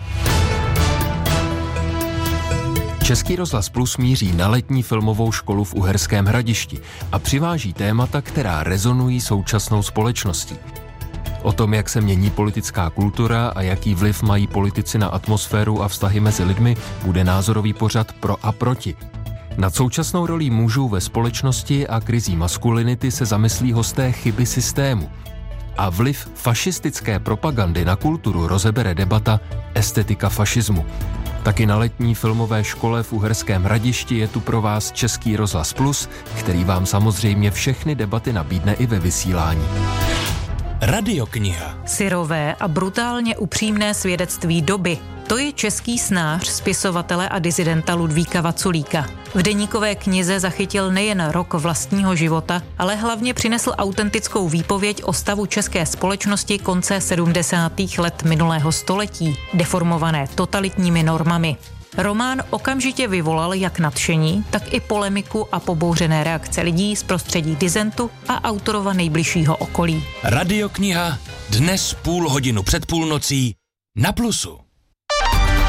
Český rozhlas Plus míří na letní filmovou školu v Uherském Hradišti a přiváží témata, která rezonují současnou společností. O tom, jak se mění politická kultura a jaký vliv mají politici na atmosféru a vztahy mezi lidmi, bude názorový pořad Pro a proti. Nad současnou rolí mužů ve společnosti a krizí maskulinity se zamyslí hosté Chyby systému. A vliv fašistické propagandy na kulturu rozebere debata Estetika fašismu. Taky na letní filmové škole v Uherském Hradišti je tu pro vás Český rozhlas Plus, který vám samozřejmě všechny debaty nabídne i ve vysílání. Radiokniha. Syrové a brutálně upřímné svědectví doby. To je český snář, spisovatele a disidenta Ludvíka Vaculíka. V deníkové knize zachytil nejen rok vlastního života, ale hlavně přinesl autentickou výpověď o stavu české společnosti konce sedmdesátých let minulého století, deformované totalitními normami. Román okamžitě vyvolal jak nadšení, tak i polemiku a pobouřené reakce lidí z prostředí disentu a autorova nejbližšího okolí. Radiokniha dnes půl hodinu před půlnocí na Plusu.